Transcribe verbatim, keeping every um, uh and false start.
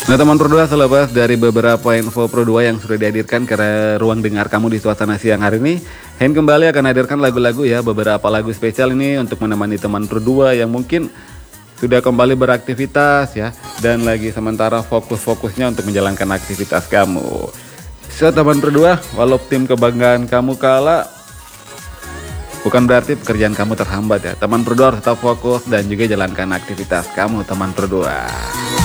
Nah teman Pro dua, selepas dari beberapa info Pro dua yang sudah dihadirkan ke ruang dengar kamu di suasana siang hari ini, Hein kembali akan hadirkan lagu-lagu ya, beberapa lagu spesial ini untuk menemani teman Pro dua yang mungkin sudah kembali beraktivitas ya, dan lagi sementara fokus-fokusnya untuk menjalankan aktivitas kamu. So teman Pro dua, walau tim kebanggaan kamu kalah, bukan berarti pekerjaan kamu terhambat ya. Teman Pro dua harus tetap fokus dan juga jalankan aktivitas kamu teman Pro dua.